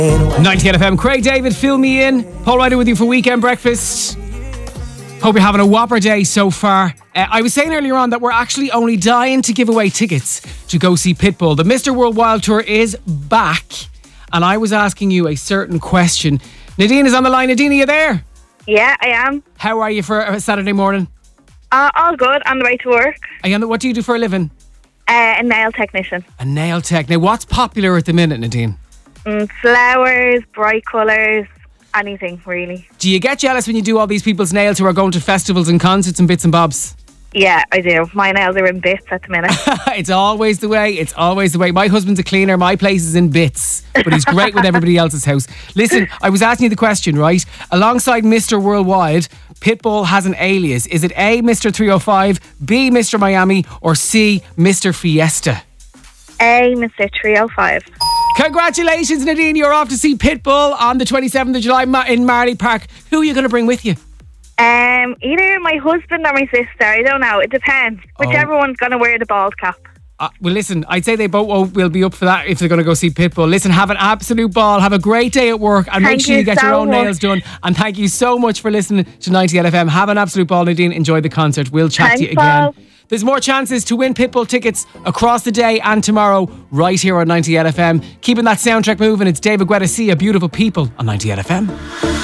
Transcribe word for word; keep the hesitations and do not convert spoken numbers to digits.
ninety-eight F M, Craig David, fill me in. Paul Ryder with you for Weekend Breakfast. Hope you're having a whopper day so far. Uh, I was saying earlier on that we're actually only dying to give away tickets to go see Pitbull. The Mister World Wild Tour is back, and I was asking you a certain question. Nadine is on the line. Nadine, are you there? Yeah, I am. How are you for a Saturday morning? Uh, all good, on the way to work. Are you on the, what do you do for a living? Uh, a nail technician. A nail tech. Now, what's popular at the minute, Nadine? Mm, flowers, bright colours, anything really. Do you get jealous when you do all these people's nails who are going to festivals and concerts and bits and bobs? Yeah, I do. My nails are in bits at the minute. It's always the way. It's always the way. My husband's a cleaner. My place is in bits. But he's great with everybody else's house. Listen, I was asking you the question, right? Alongside Mister Worldwide, Pitbull has an alias. Is it A, Mister three oh five, B, Mister Miami, or C, Mister Fiesta? A, Mister three oh five. Congratulations, Nadine. You're off to see Pitbull on the twenty-seventh of July in Marley Park. Who are you going to bring with you? Um, either my husband or my sister. I don't know. It depends. Whichever oh. one's going to wear the bald cap. Uh, well, listen, I'd say they both won't, will be up for that if they're going to go see Pitbull. Listen, have an absolute ball. Have a great day at work, and thank make sure you, you get so your own much. nails done. And thank you so much for listening to ninety-eight F M. Have an absolute ball, Nadine. Enjoy the concert. We'll chat Thanks, to you again. Paul. There's more chances to win Pitbull tickets across the day and tomorrow right here on ninety-eight F M. Keeping that soundtrack moving, it's David Guetta, See a Beautiful People on ninety-eight F M.